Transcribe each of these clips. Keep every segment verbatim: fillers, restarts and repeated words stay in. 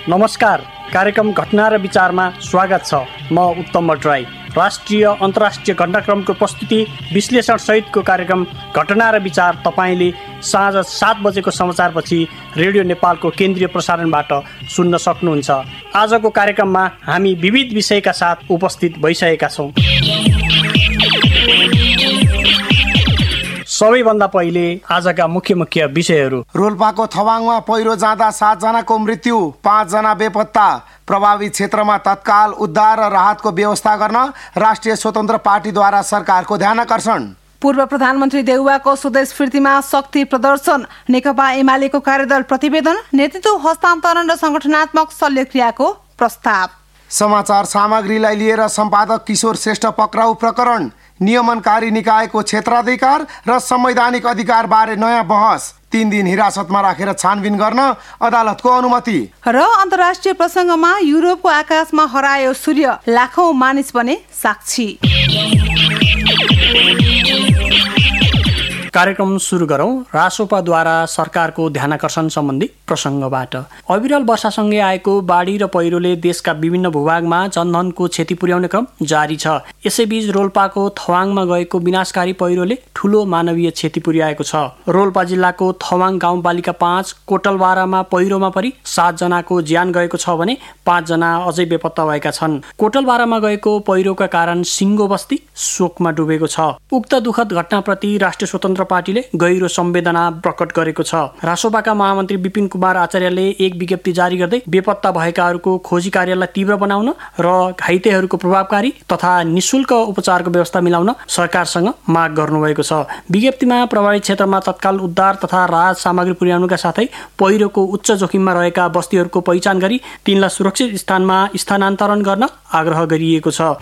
नमस्कार, कार्यक्रम घटना र विचारमा स्वागत छ। म उत्तम भट्टराई। राष्ट्रिय अन्तर्राष्ट्रिय घटनाक्रमको प्रस्तुति विश्लेषण सहितको कार्यक्रम घटना र विचार तपाईँले साँझ सात बजेको समाचारपछि रेडियो नेपालको केन्द्रीय प्रसारणबाट सुन्न सक्नुहुन्छ। आजको कार्यक्रममा हामी विविध विषयका साथ उपस्थित भइसकेका छौँ। सबैभन्दा पहिले आजका मुख्य मुख्य विषयहरू। रोल्पाको थवाङमा पहिरो जाँदा सातजनाको मृत्यु, पाँचजना बेपत्ता। प्रभावित क्षेत्रमा तत्काल उद्धार र राहतको व्यवस्था गर्न राष्ट्रिय स्वतन्त्र पार्टीद्वारा सरकारको ध्यानकर्षण। पूर्व प्रधानमन्त्री देउवाको स्वदेश फिर्तीमा शक्ति प्रदर्शन, नेकपा एमालेको कार्यदल प्रतिवेदन, नेतृत्व हस्तान्तरण र संगठनात्मक शल्यक्रियाको प्रस्ताव। समाचार सामग्रीलाई लिएर सम्पादक किशोर श्रेष्ठ पक्राउ प्रकरण, नियमनकारी निकायको क्षेत्राधिकार र संवैधानिक अधिकार बारे नयाँ बहस, तीन दिन हिरासतमा राखेर छानबिन गर्न अदालतको अनुमति। र अन्तर्राष्ट्रिय प्रसङ्गमा युरोपको आकाशमा हरायो सूर्य, लाखौं मानिस बने साक्षी। कार्यक्रम सुरु गरौँ रासोपाद्वारा सरकारको ध्यानकर्षण सम्बन्धी प्रसङ्गबाट। अविरल वर्षासँगै आएको बाढी र पहिरोले देशका विभिन्न भूभागमा जनधनको क्षति पुर्याउने क्रम जारी छ। यसैबीच रोल्पाको थवाङमा गएको विनाशकारी पहिरोले ठूलो मानवीय क्षति पुर्याएको छ। रोल्पा जिल्लाको थवाङ गाउँपालिका पाँच कोटलबारामा पहिरोमा परि सातजनाको ज्यान गएको छ भने पाँचजना अझै बेपत्ता भएका छन्। कोटलबारामा गएको पहिरोका कारण सिङ्गो बस्ती शोकमा डुबेको छ। उक्त दुःखद घटनाप्रति राष्ट्रिय स्वतन्त्र पार्टीले गहिरो संवेदना प्रकट गरेको छ। रासोपाका महामन्त्री विपिन कुमार आचार्यले एक विज्ञप्ति जारी गर्दै बेपत्ता भएकाहरूको खोजी कार्यलाई तीव्र बनाउन र घाइतेहरूको प्रभावकारी तथा निशुल्क उपचारको व्यवस्था मिलाउन सरकारसँग माग गर्नुभएको छ। विज्ञप्तिमा प्रभावित क्षेत्रमा तत्काल उद्धार तथा राहत सामग्री पुर्याउनुका साथै पहिरोको उच्च जोखिममा रहेका बस्तीहरूको पहिचान गरी तिनलाई सुरक्षित स्थानमा स्थानान्तरण गर्न आग्रह गरिएको छ।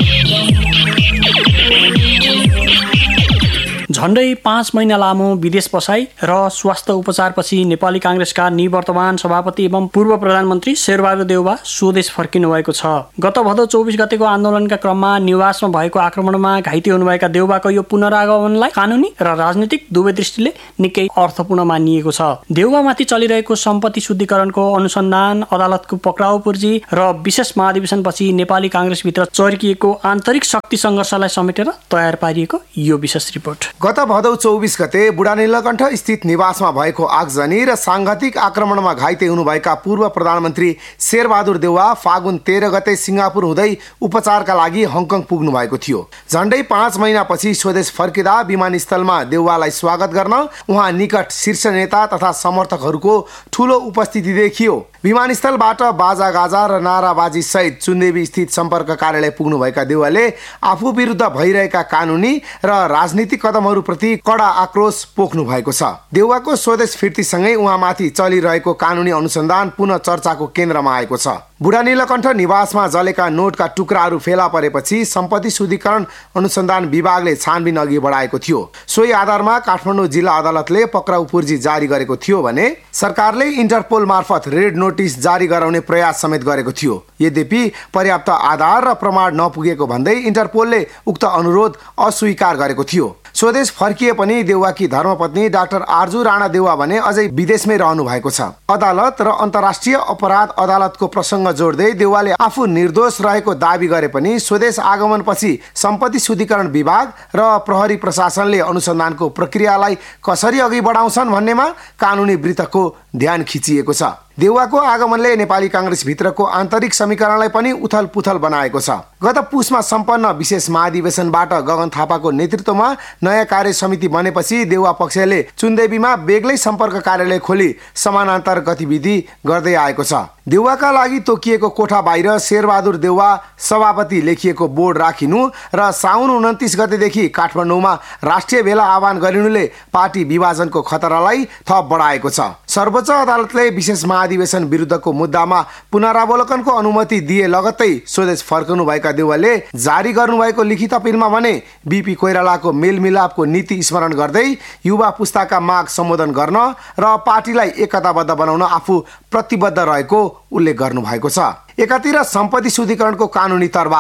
झण्डै पाँच महिना लामो विदेश बसाई र स्वास्थ्य उपचारपछि नेपाली काङ्ग्रेसका निवर्तमान सभापति एवं पूर्व प्रधानमन्त्री शेरबहादुर देउवा स्वदेश फर्किनु भएको छ। गत भदौ चौबिस गतेको आन्दोलनका क्रममा निवासमा भएको आक्रमणमा घाइते हुनुभएका देउवाको यो पुनरागमनलाई कानुनी र राजनीतिक दुवै दृष्टिले निकै अर्थपूर्ण मानिएको छ। देउवामाथि चलिरहेको सम्पत्ति शुद्धिकरणको अनुसन्धान, अदालतको पक्राउ पूर्जी र विशेष महाधिवेशनपछि नेपाली काङ्ग्रेसभित्र चर्किएको आन्तरिक शक्ति सङ्घर्षलाई समेटेर तयार पारिएको यो विशेष रिपोर्ट। गत भदौ चौबिस गते बुढा नीलकण्ठ स्थित निवासमा भएको आगजनी र साङ्घातिक आक्रमणमा घाइते हुनुभएका पूर्व प्रधानमन्त्री शेरबहादुर देउवा फागुन तेह्र गते सिङ्गापुर हुँदै उपचारका लागि हङकङ पुग्नु भएको थियो। झण्डै पाँच महिनापछि स्वदेश फर्किँदा विमानस्थलमा देउवालाई स्वागत गर्न उहाँ निकट शीर्ष नेता तथा समर्थकहरूको ठूलो उपस्थिति देखियो। विमानस्थलबाट बाजागाजा र नाराबाजी सहित चुन्देवी स्थित सम्पर्क कार्यालय पुग्नुभएका देउवाले आफू विरुद्ध भइरहेका कानुनी र राजनीतिक कदमहरूप्रति कडा आक्रोश पोख्नु भएको छ। देउवाको स्वदेश फिर्तीसँगै उहाँमाथि चलिरहेको कानुनी अनुसन्धान पुनः चर्चाको केन्द्रमा आएको छ। बुढा नीलकण्ठ निवासमा जलेका नोटका टुक्राहरू फेला परेपछि सम्पत्ति शुद्धिकरण अनुसन्धान विभागले छानबिन अघि बढाएको थियो। सोही आधारमा काठमाडौँ जिल्ला अदालतले पक्राउ पूर्जी जारी गरेको थियो भने सरकारले इन्टरपोल मार्फत रेड नोटिस जारी गराउने प्रयास समेत गरेको थियो। यद्यपि पर्याप्त आधार र प्रमाण नपुगेको भन्दै इन्टरपोलले उक्त अनुरोध अस्वीकार गरेको थियो। स्वदेश फर्किए पनि देउवाकी धर्मपत्नी डाक्टर आर्जु राणा देउवा भने अझै विदेशमै रहनु भएको छ। अदालत र अन्तर्राष्ट्रिय अपराध अदालतको प्रसङ्ग जोड्दै देउवाले आफू निर्दोष रहेको दावी गरे पनि स्वदेश आगमनपछि सम्पत्ति शुद्धिकरण विभाग र प्रहरी प्रशासनले अनुसन्धानको प्रक्रियालाई कसरी अघि बढाउँछन् भन्नेमा कानुनी वृत्तको ध्यान खिचिएको छ। देउवाको आगमनले नेपाली काङ्ग्रेस भित्रको आन्तरिक समीकरणलाई पनि उथल पुथल बनाएको छ। गत पुसमा सम्पन्न विशेष महाधिवेशनबाट गगन थापाको नेतृत्वमा नयाँ कार्य समिति बनेपछि देउवा पक्षले चुन्देवीमा बेग्लै सम्पर्क कार्यालय खोली समानान्तर गतिविधि गर्दै आएको छ। देउवाका लागि तोकिएको कोठा बाहिर शेरबहादुर देउवा सभापति लेखिएको बोर्ड राखिनु र साउन उन्तिस गतेदेखि काठमाडौँमा राष्ट्रिय भेला आह्वान गरिनुले पार्टी विभाजनको खतरालाई थप बढाएको छ। सर्वोच्च अदालतले विशेष महाधिवेशन विरुद्धको मुद्दामा पुनरावलोकनको अनुमति दिए लगत्तै स्वदेश फर्कनु भएका देउवाले जारी गर्नुभएको लिखित अपिलमा भने बीपी कोइरालाको मेलमिलापको नीति स्मरण गर्दै युवा पुस्ताका माग सम्बोधन गर्न र पार्टीलाई एकताबद्ध बनाउन आफू प्रतिबद्ध रहेको उल्लेख गर्नु भएको छ। एकातिर सम्पत्ति शुद्धिकरणको कानुनी तरबार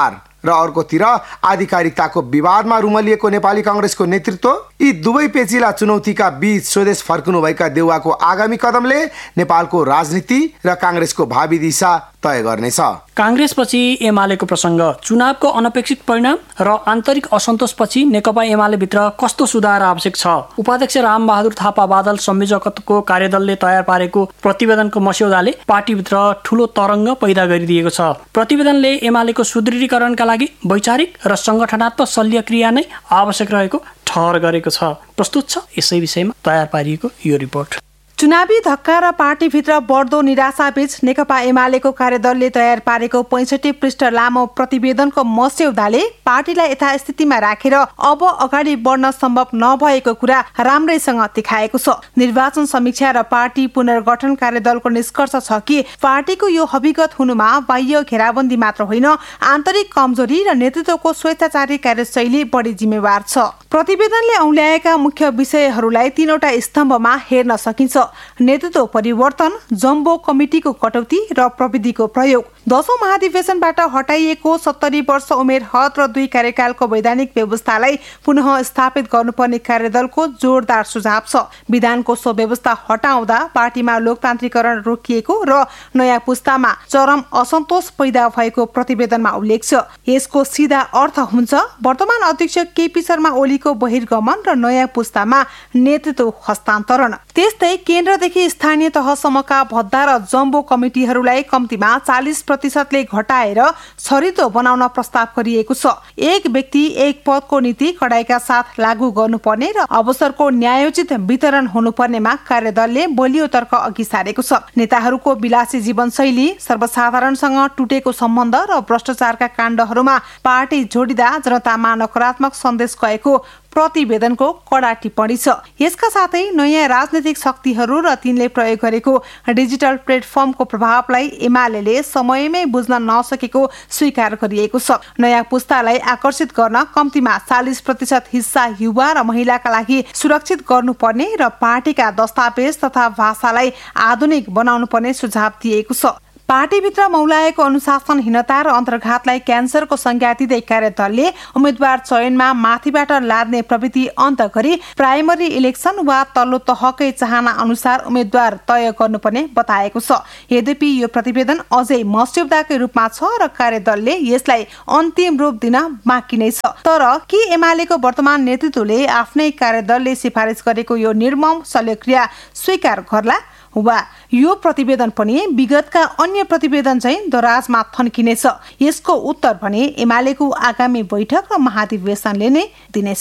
र अर्कोतिर आधिकारिकताको विवादमा रुमलिएको नेपाली कांग्रेसको नेतृत्व। यी दुवै पेचिला चुनौतीका बीच स्वदेश फर्कनुभएका देउवाको आगामी कदमले नेपालको राजनीति र कांग्रेसको भावी दिशा तय गर्नेछ। कांग्रेसपछि एमालेको प्रसङ्ग, चुनावको अनपेक्षित परिणाम र आन्तरिक असन्तोषपछि नेकपा एमाले भित्र कस्तो सुधार आवश्यक छ? उपाध्यक्ष रामबहादुर थापा बादल संयोजकत्वको कार्यदलले तयार पारेको प्रतिवेदनको मस्यौदाले पार्टीभित्र ठूलो तरङ्ग पैदा गरिदिएको छ। प्रतिवेदनले एमालेको सुदृढीकरणका लागि वैचारिक र संगठनात्मक शल्यक्रिया नै आवश्यक रहेको ठहर गरेको छ। प्रस्तुत छ यसै विषयमा तयार पारिएको यो रिपोर्ट। चुनावी धक्का र पार्टीभित्र बढ्दो निराशाबीच नेकपा एमालेको कार्यदलले तयार पारेको पैँसठी पृष्ठ लामो प्रतिवेदनको मस्यौदाले पार्टीलाई यथास्थितिमा राखेर अब अगाडि बढ्न सम्भव नभएको कुरा राम्रैसँग देखाएको छ। निर्वाचन समीक्षा र पार्टी पुनर्गठन कार्यदलको निष्कर्ष छ कि पार्टीको यो हविगत हुनुमा बाह्य घेराबन्दी मात्र होइन, आन्तरिक कमजोरी र नेतृत्वको स्वेच्छाचारी कार्यशैली बढी जिम्मेवार छ। प्रतिवेदनले औल्याएका मुख्य विषयहरूलाई तीनवटा स्तम्भमा हेर्न सकिन्छ। नेतृत्व परिवर्तन, जम्बो कमिटीको कटौती र प्रविधिको प्रयोग। दशौं महाधिवेशनबाट हटाइएको सत्तरी वर्ष उमेर हद र दुई कार्यकालको वैधानिक व्यवस्थालाई पुनः स्थापित गर्नुपर्ने कार्यदलको जोरदार सुझाव छ। विधानको सो व्यवस्था हटाउँदा पार्टीमा लोकतान्त्रिकरण रोकिएको र नयाँ पुस्तामा चरम असन्तोष पैदा भएको प्रतिवेदनमा उल्लेख छ। यसको सीधा अर्थ हुन्छ वर्तमान अध्यक्ष केपी शर्मा ओलीको बहिर्गमन र नयाँ पुस्तामा नेतृत्व हस्तान्तरण। त्यस्तै केन्द्रदेखि स्थानीय तहसम्मका भद्दा र जम्बो कमिटीहरूलाई कम्तीमा चालिस प्रतिशतले घटाएर छरितो बनाउन प्रस्ताव गरिएको छ। एक व्यक्ति एक पदको नीति कडाइका साथ लागू गर्नुपर्ने र अवसरको न्यायोचित वितरण हुनुपर्नेमा कार्यदलले बलियो तर्क अघि सारेको छ। नेताहरूको विलासी जीवनशैली, सर्वसाधारणसँग टुटेको सम्बन्ध र भ्रष्टाचारका काण्डहरूमा पार्टी जोडिँदा जनतामा नकारात्मक सन्देश गएको प्रतिवेदनको कडा टिप्पणी छ। यसका साथै नयाँ राजनीतिक शक्तिहरू र तिनले प्रयोग गरेको डिजिटल प्लेटफर्मको प्रभावलाई एमालेले समयमै बुझ्न नसकेको स्वीकार गरिएको छ। नयाँ पुस्तालाई आकर्षित गर्न कम्तीमा चालिस प्रतिशत हिस्सा युवा र महिलाका लागि सुरक्षित गर्नुपर्ने र पार्टीका दस्तावेज तथा भाषालाई आधुनिक बनाउनुपर्ने सुझाव दिएको छ। पार्टीभित्र मौलाएको अनुशासनहीनता र अन्तर्घातलाई क्यान्सरको संज्ञा दिँदै कार्यदलले उम्मेद्वार चयनमा माथिबाट लाद्ने प्रवृत्ति अन्त गरी प्राइमरी इलेक्सन वा तल्लो तहकै चाहना अनुसार उम्मेद्वार तय गर्नुपर्ने बताएको छ। यद्यपि यो प्रतिवेदन अझै मस्यौदाकै रूपमा छ र कार्यदलले यसलाई अन्तिम रूप दिन बाँकी नै छ। तर के एमालेको वर्तमान नेतृत्वले आफ्नै कार्यदलले सिफारिस गरेको यो निर्मम शल्यक्रिया स्वीकार गर्ला वा यो प्रतिवेदन पनि विगतका अन्य प्रतिवेदन चाहिँ दराजमा थन्किनेछ? यसको उत्तर भने एमालेको आगामी बैठक र महाधिवेशनले नै दिनेछ।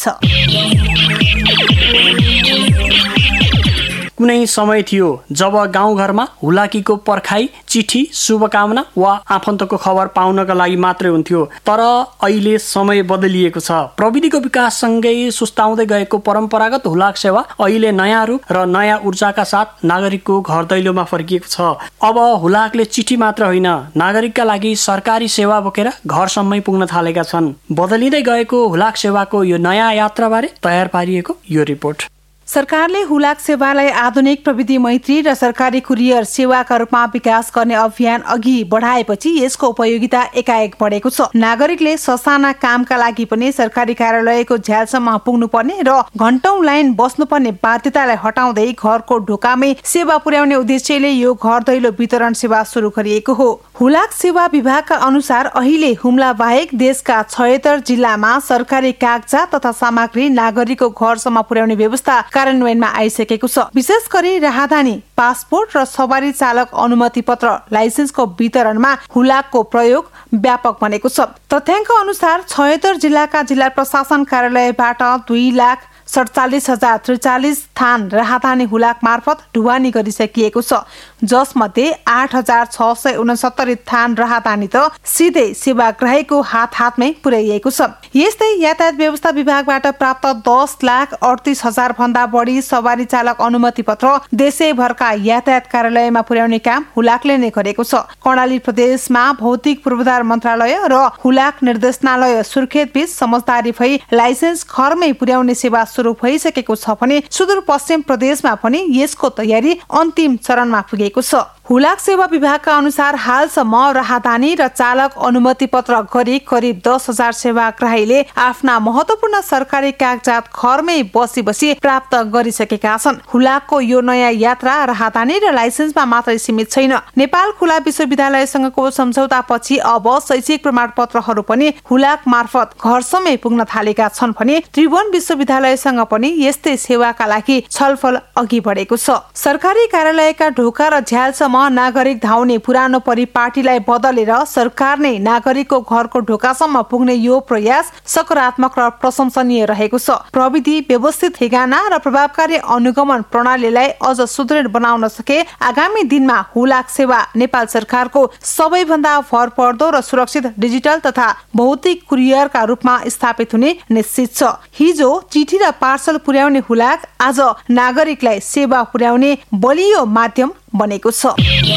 कुनै समय थियो जब गाउँघरमा हुलाकीको पर्खाइ, चिठी, शुभकामना वा आफन्तको खबर पाउनका लागि मात्रै हुन्थ्यो। तर अहिले समय बदलिएको छ। प्रविधिको विकाससँगै सुस्ताउँदै गएको परम्परागत हुलाक सेवा अहिले नयाँ रूप र नयाँ ऊर्जाका साथ नागरिकको घर दैलोमा फर्किएको छ। अब हुलाकले चिठी मात्र होइन, नागरिकका लागि सरकारी सेवा बोकेर घरसम्मै पुग्न थालेका छन्। बदलिँदै गएको हुलाक सेवाको यो नयाँ यात्राबारे तयार पारिएको यो रिपोर्ट। सरकारले हुलाक सेवालाई आधुनिक प्रविधि मैत्री र सरकारी कुरियर सेवाका रूपमा विकास गर्ने अभियान अघि बढाएपछि यसको उपयोगिता एकाएक बढेको छ। नागरिकले ससाना कामका लागि पनि सरकारी कार्यालयको झ्यालसम्म पुग्नुपर्ने र घण्टौं लाइन बस्नुपर्ने बाध्यतालाई हटाउँदै घरको ढोकामै सेवा पुर्याउने उद्देश्यले यो घर दैलो वितरण सेवा सुरु गरिएको हो। हुलाक सेवा विभागका अनुसार अहिले हुम्ला बाहेक देशका छयत्तर जिल्लामा सरकारी कागजात तथा सामग्री नागरिकको घरसम्म पुर्याउने व्यवस्था कार्यान्वयनमा आइसकेको छ। विशेष गरी राहदानी, पासपोर्ट र सवारी चालक अनुमति पत्र लाइसेन्सको वितरणमा हुलाकको प्रयोग व्यापक बनेको छ। तथ्याङ्क अनुसार छयत्तर जिल्लाका जिल्ला प्रशासन कार्यालयबाट दुई लाख सडचालिस हजार त्रिचालिस थान राहदानी हुलाक मार्फत ढुवानी गरिसकिएको छ, जसमध्ये आठ हजार छ सय उनसत्तरी थान राहदानी त सिधै सेवाग्राहीको हात हातमै पुर्याइएको छ। यस्तै यातायात व्यवस्था विभागबाट प्राप्त दस लाख अडतिस हजार भन्दा बढी सवारी चालक अनुमति पत्र देशैभरका यातायात कार्यालयमा पुर्याउने काम हुलाकले नै गरेको छ। कर्णाली प्रदेशमा भौतिक पूर्वाधार मन्त्रालय र हुलाक निर्देशनालय सुर्खेत बीच समझदारी भई लाइसेन्स घरमै पुर्याउने सेवा सुरु भइसकेको छ भने सुदूरपश्चिम प्रदेशमा पनि यसको तयारी अन्तिम चरणमा पुगेको छ। हुलाक सेवा विभागका अनुसार हालसम्म राहदानी र चालक अनुमति पत्र गरी करिब दस हजार सेवाग्राहीले आफ्ना महत्वपूर्ण सरकारी कागजात घरमै बसी बसी प्राप्त गरिसकेका छन्। हुलाकको यो नयाँ यात्रा राहदानी र लाइसेन्समा मात्रै सीमित छैन। नेपाल खुला विश्वविद्यालयसँगको सम्झौतापछि अब शैक्षिक प्रमाणपत्रहरू पनि हुलाक मार्फत घरसम्मै पुग्न थालेका छन् भने त्रिभुवन विश्वविद्यालयसँग पनि यस्तै सेवाका लागि छलफल अघि बढेको छ। सरकारी कार्यालयका ढोका र झ्यालसम्म नागरिक धाउने पुरानो परिपाटीलाई बदलेर सरकार नै नागरिकको घरको ढोकासम्म पुग्ने यो प्रयास सकारात्मक र प्रशंसनीय रहेको छ। प्रविधि, व्यवस्थित ठेगाना र प्रभावकारी अनुगमन प्रणालीलाई अझ सुदृढ बनाउन सके आगामी दिनमा हुलाक सेवा नेपाल सरकारको सबैभन्दा भरपर्दो र सुरक्षित डिजिटल तथा भौतिक कुरियरका रूपमा स्थापित हुने निश्चित छ। हिजो चिठी र पार्सल पुर्याउने हुलाक आज नागरिकलाई सेवा पुर्याउने बलियो माध्यम बनेको छ।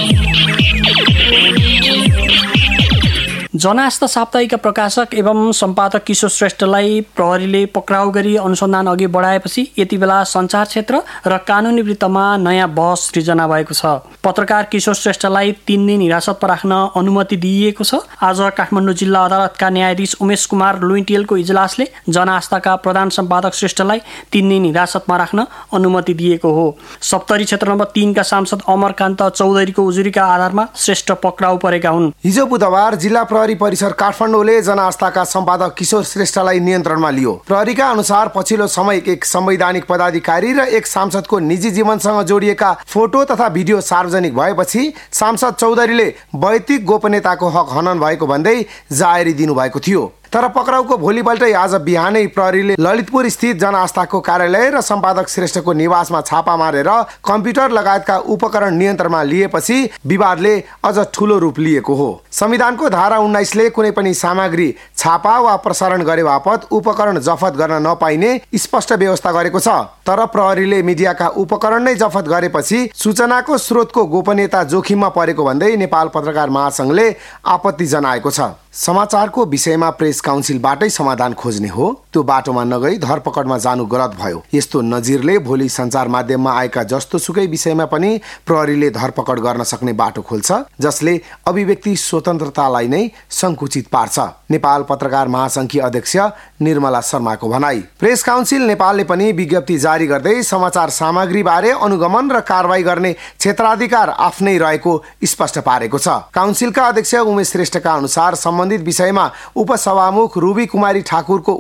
जनास्थ साप्ताहिक प्रकाशक एवं सम्पादक किशोर श्रेष्ठलाई प्रहरीले पक्राउ गरी अनुसन्धान अघि बढाएपछि यति बेला सञ्चार क्षेत्र र कानुनी वृत्तमा नयाँ बहस सृजना भएको छ। पत्रकार किशोर श्रेष्ठलाई तीन दिन हिरासतमा राख्न अनुमति दिइएको छ। आज काठमाडौँ जिल्ला अदालतका न्यायाधीश उमेश कुमार लुइटेलको इजलासले जनआस्थाका प्रधान सम्पादक श्रेष्ठलाई तीन दिन हिरासतमा राख्न अनुमति दिएको हो। सप्तरी क्षेत्र नम्बर तीनका सांसद अमरकान्त चौधरीको उजुरीका आधारमा श्रेष्ठ पक्राउ परेका हुन्। हिजो बुधबार जिल्ला प्रहरी परिसर काठमाडौँले जनआस्थाका सम्पादक किशोर श्रेष्ठलाई नियन्त्रणमा लियो। प्रहरीका अनुसार पछिल्लो समय एक संवैधानिक पदाधिकारी र एक सांसदको निजी जीवनसँग जोडिएका फोटो तथा भिडियो सार्वजनिक भएपछि सांसद चौधरीले वैयक्तिक गोपनीयताको हक हनन भएको भन्दै जाहेरी दिनुभएको थियो। तर पक्राउको भोलिपल्टै आज बिहानै प्रहरीले ललितपुर स्थित जनआस्थाको कार्यालय र सम्पादक श्रेष्ठको निवासमा छापा मारेर कम्प्युटर लगायतका उपकरण नियन्त्रणमा लिएपछि विवादले अझ ठूलो रूप लिएको हो। संविधानको धारा उन्नाइसले कुनै पनि सामग्री छापा वा प्रसारण गरे बापत उपकरण जफत गर्न नपाइने स्पष्ट व्यवस्था गरेको छ। तर प्रहरीले मिडियाका उपकरण नै जफत गरेपछि सूचनाको स्रोतको गोपनीयता जोखिममा परेको भन्दै नेपाल पत्रकार महासंघले आपत्ति जनाएको छ। समाचारको विषयमा प्रेस काउन्सिलबाटै समाधान खोज्ने हो, त्यो बाटोमा नगई धरपकडमा जानु गलत भयो। यस्तो नजिरले भोलि सञ्चार माध्यममा आएका जस्तो सुकै विषयमा पनि प्रहरीले धरपकड गर्न सक्ने बाटो खोल्छ, जसले अभिव्यक्ति स्वतन्त्रतालाई नै संकुचित पार्छ। नेपाल पत्रकार महासंघकी अध्यक्ष निर्मला शर्माको भनाई। प्रेस काउन्सिल नेपालले पनि विज्ञप्ति जारी गर्दै समाचार सामग्री बारे अनुगमन र कारबाही गर्ने क्षेत्राधिकार आफ्नै रहेको स्पष्ट पारेको छ। काउन्सिलका अध्यक्ष उमेश श्रेष्ठका अनुसार सम्बन्धित विषयमा उपसभामुख रुबी कुमारी ठाकुरको